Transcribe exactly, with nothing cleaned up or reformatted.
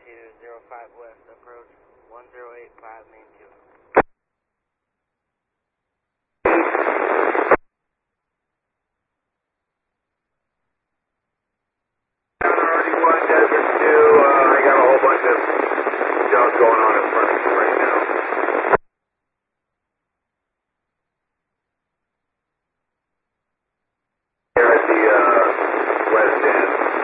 two zero five west, approach one zero eight five main two.